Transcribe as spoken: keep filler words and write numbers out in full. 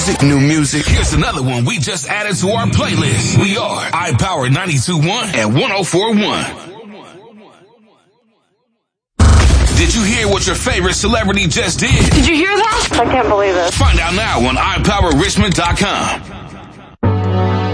New music. Here's another one we just added to our playlist. We are iPower ninety-two point one and one oh four point one. Did you hear what your favorite celebrity just did? Did you hear that? I can't believe it. Find out now on i power richmond dot com.